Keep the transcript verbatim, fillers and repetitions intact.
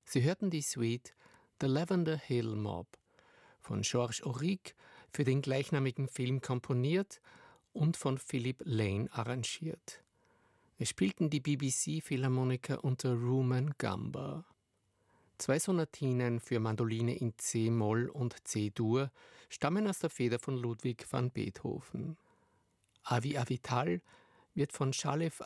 Sie hörten die Suite The Lavender Hill Mob von Georges Auric für den gleichnamigen Film komponiert und von Philip Lane arrangiert. Es spielten die B B C-Philharmoniker unter Rumen Gamba. Zwei Sonatinen für Mandoline in C-Moll und C-Dur stammen aus der Feder von Ludwig van Beethoven. Avi Avital wird von Shalev